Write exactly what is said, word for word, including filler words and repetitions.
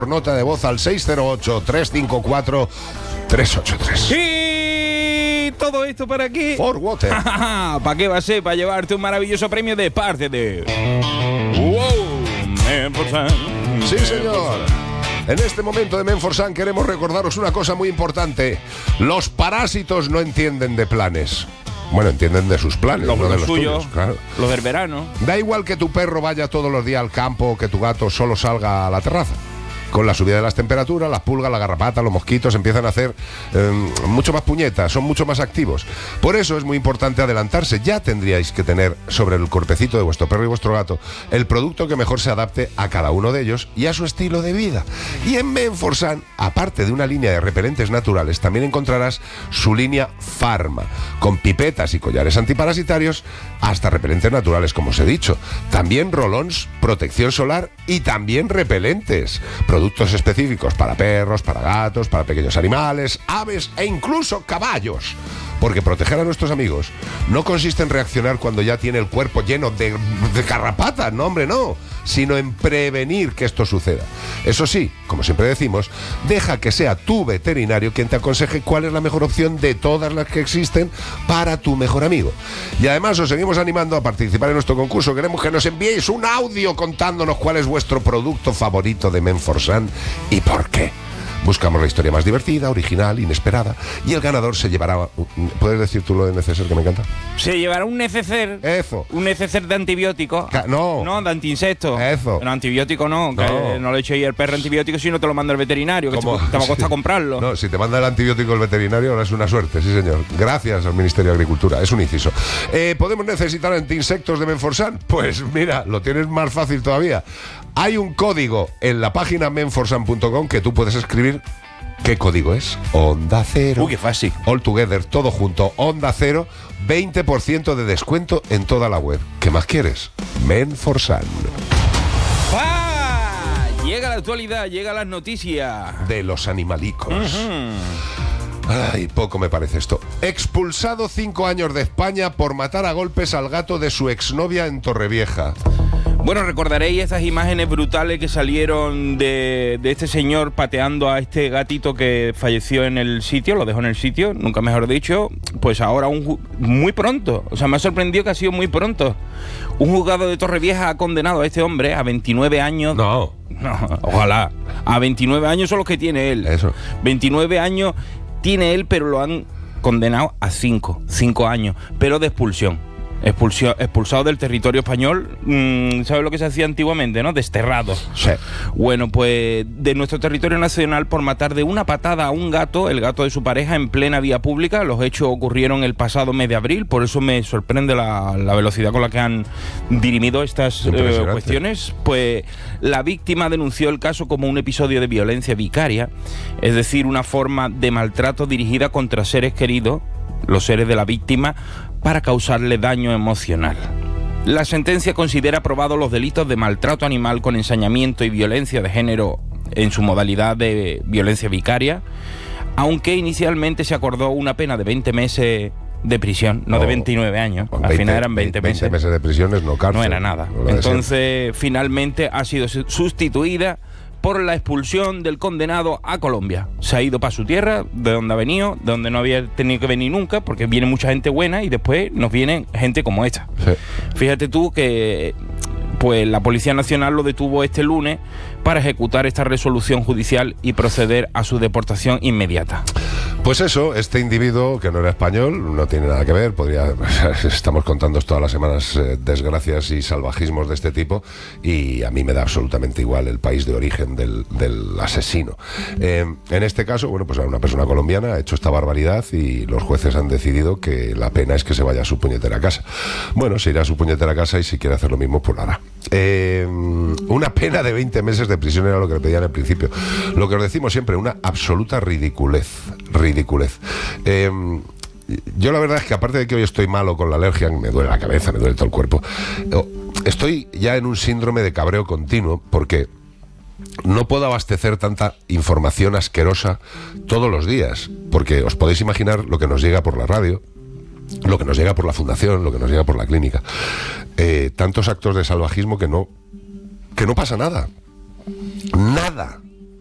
nota de voz al seis cero ocho, tres cinco cuatro, tres ocho tres. Y todo esto para qué. For Water. ¿Para qué va a ser? Para llevarte un maravilloso premio de parte de Wow Menforsan. Sí, señor. En este momento de Menforsan queremos recordaros una cosa muy importante. Los parásitos no entienden de planes. Bueno, entienden de sus planes, Los, no de los los suyos, tuyos, claro. Los del verano. Da igual que tu perro vaya todos los días al campo o que tu gato solo salga a la terraza. Con la subida de las temperaturas, las pulgas, la garrapata, los mosquitos empiezan a hacer eh, mucho más puñetas, son mucho más activos. Por eso es muy importante adelantarse. Ya tendríais que tener sobre el cuerpecito de vuestro perro y vuestro gato el producto que mejor se adapte a cada uno de ellos y a su estilo de vida. Y en Menforsan, aparte de una línea de repelentes naturales, también encontrarás su línea Pharma, con pipetas y collares antiparasitarios hasta repelentes naturales, como os he dicho. También rolons, protección solar y también repelentes. Productos específicos para perros, para gatos, para pequeños animales, aves e incluso caballos. Porque proteger a nuestros amigos no consiste en reaccionar cuando ya tiene el cuerpo lleno de, de garrapatas, no hombre, no, sino en prevenir que esto suceda. Eso sí, como siempre decimos, deja que sea tu veterinario quien te aconseje cuál es la mejor opción de todas las que existen para tu mejor amigo. Y además os seguimos animando a participar en nuestro concurso. Queremos que nos enviéis un audio contándonos cuál es vuestro producto favorito de Menforsan y por qué. Buscamos la historia más divertida, original, inesperada, y el ganador se llevará... ¿Puedes decir tú lo de neceser, que me encanta? Se llevará un neceser. Eso. Un neceser de antibióticos. Ca- no. No, de antiinsectos. Eso. No, antibiótico no. Que No. no le eche ahí el perro antibiótico si no te lo manda el veterinario. Que te, ¿Cómo? te va a costar Sí. comprarlo. No, si te manda el antibiótico el veterinario, ahora es una suerte, sí señor. Gracias al Ministerio de Agricultura, es un inciso. Eh, ¿Podemos necesitar antiinsectos de Menforsan? Pues mira, lo tienes más fácil todavía. Hay un código en la página menforsan punto com que tú puedes escribir. ¿Qué código es? Onda Cero. Uy, qué fácil. All together, todo junto. Onda Cero, veinte por ciento de descuento en toda la web. ¿Qué más quieres? Menforsan. ¡Ah! Llega la actualidad, llega las noticias. De los animalicos. Uh-huh. Ay, poco me parece esto. Expulsado cinco años de España por matar a golpes al gato de su exnovia en Torrevieja. Bueno, recordaréis esas imágenes brutales que salieron de, de este señor pateando a este gatito que falleció en el sitio, lo dejó en el sitio, nunca mejor dicho. Pues ahora un ju- muy pronto, o sea, me ha sorprendido que ha sido muy pronto. Un juzgado de Torrevieja ha condenado a este hombre a veintinueve años. No. No, ojalá. A veintinueve años son los que tiene él. Eso. veintinueve años tiene él, pero lo han condenado a cinco, cinco años, pero de expulsión. Expulsio, expulsado del territorio español, mmm, ¿sabes lo que se hacía antiguamente, no? Desterrado. Sí. Bueno, pues de nuestro territorio nacional por matar de una patada a un gato, el gato de su pareja, en plena vía pública. Los hechos ocurrieron el pasado mes de abril, por eso me sorprende la, la velocidad con la que han dirimido estas eh, cuestiones. Pues la víctima denunció el caso como un episodio de violencia vicaria, es decir, una forma de maltrato dirigida contra seres queridos, los seres de la víctima, para causarle daño emocional. La sentencia considera probados los delitos de maltrato animal con ensañamiento y violencia de género en su modalidad de violencia vicaria, aunque inicialmente se acordó una pena de veinte meses de prisión, no, no de veintinueve años. Al veinte, final eran veinte meses. veinte meses de prisión es no cárcel. No era nada. No Entonces, finalmente ha sido sustituida por la expulsión del condenado a Colombia. Se ha ido para su tierra, de donde ha venido, de donde no había tenido que venir nunca, porque viene mucha gente buena y después nos viene gente como esta. Sí. Fíjate tú que pues la Policía Nacional lo detuvo este lunes para ejecutar esta resolución judicial y proceder a su deportación inmediata. Pues eso, este individuo que no era español, no tiene nada que ver, podría, estamos contando todas las semanas eh, desgracias y salvajismos de este tipo, y a mí me da absolutamente igual el país de origen del, del asesino. Eh, en este caso, bueno, pues una persona colombiana ha hecho esta barbaridad y los jueces han decidido que la pena es que se vaya a su puñetera casa. Bueno, se irá a su puñetera casa y si quiere hacer lo mismo, pues lo hará. Eh, una pena de veinte meses de prisión era lo que le pedían al principio. Lo que os decimos siempre, una absoluta ridiculez. Ridiculez. Eh, yo la verdad es que aparte de que hoy estoy malo con la alergia, me duele la cabeza, me duele todo el cuerpo, estoy ya en un síndrome de cabreo continuo porque no puedo abastecer tanta información asquerosa todos los días, porque os podéis imaginar lo que nos llega por la radio, lo que nos llega por la fundación, lo que nos llega por la clínica, eh, tantos actos de salvajismo que no que no pasa nada, nada.